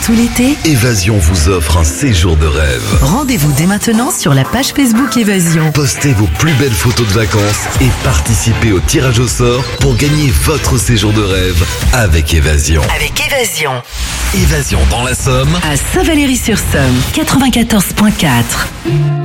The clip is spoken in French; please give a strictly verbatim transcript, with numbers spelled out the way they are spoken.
tout l'été, Évasion vous offre un séjour de rêve. rendez-vous dès maintenant sur la page Facebook Évasion. Postez vos plus belles photos de vacances et participez au tirage au sort pour gagner votre séjour de rêve avec Évasion. Avec Évasion. Évasion dans la Somme. À Saint-Valery-sur-Somme, quatre-vingt-quatorze virgule quatre.